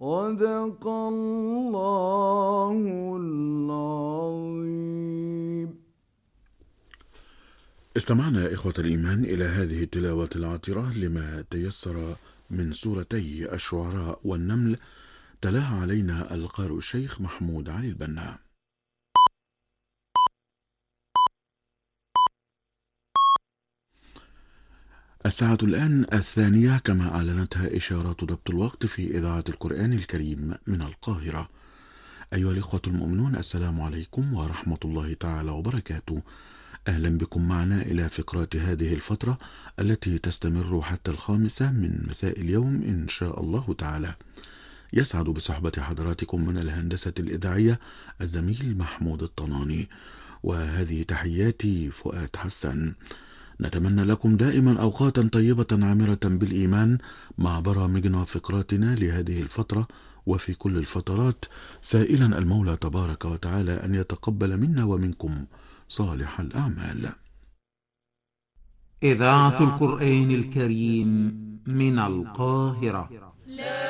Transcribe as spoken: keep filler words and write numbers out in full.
صدق الله العظيم. استمعنا إخوة الإيمان إلى هذه التلاوة العطرة لما تيسر من سورتي الشعراء والنمل، تلاها علينا القارئ الشيخ محمود علي البنا. الساعة الآن الثانية كما أعلنتها إشارات ضبط الوقت في إذاعة القرآن الكريم من القاهرة. أيها الإخوة المؤمنون، السلام عليكم ورحمة الله تعالى وبركاته. أهلا بكم معنا إلى فقرات هذه الفترة التي تستمر حتى الخامسة من مساء اليوم إن شاء الله تعالى. يسعد بصحبة حضراتكم من الهندسة الإذاعية الزميل محمود الطناني، وهذه تحياتي فؤاد حسن. نتمنى لكم دائما أوقاتا طيبة عامرة بالإيمان مع برامجنا وفقراتنا لهذه الفترة وفي كل الفترات، سائلا المولى تبارك وتعالى أن يتقبل منا ومنكم صالح الأعمال. إذاعة القرآن الكريم من القاهرة.